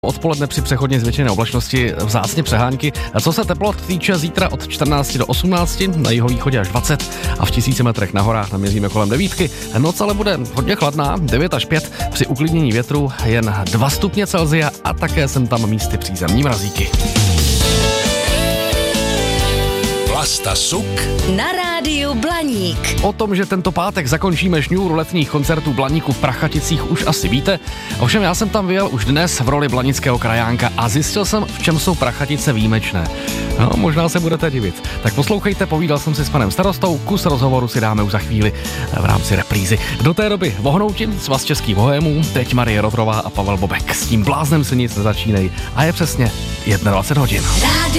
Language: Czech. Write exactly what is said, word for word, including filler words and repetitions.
Odpoledne při přechodně zvětšené oblačnosti vzácně přehánky. Co se teplot týče, zítra od čtrnácti do osmnácti, na jihovýchodě až dvacet a v tisíci metrech na horách naměříme kolem devítky. Noc ale bude hodně chladná, devět až pět, při uklidnění větru jen dva stupně Celsia a také jsem tam místy přízemní mrazíky. Vlasta Suk na rádiu Blaník. O tom, že tento pátek zakončíme šňůru letních koncertů Blaníku v Prachaticích, už asi víte. Ovšem já jsem tam vyjel už dnes v roli blanického krajánka a zjistil jsem, v čem jsou Prachatice výjimečné. No, možná se budete divit. Tak poslouchejte, povídal jsem si s panem starostou, kus rozhovoru si dáme už za chvíli v rámci reprízy. Do té doby vohnouti, Svaz českých bohémů, teď Marie Rotrová a Pavel Bobek. S tím bláznem se nic nezačínej a je přesně dvacet jedna hodin.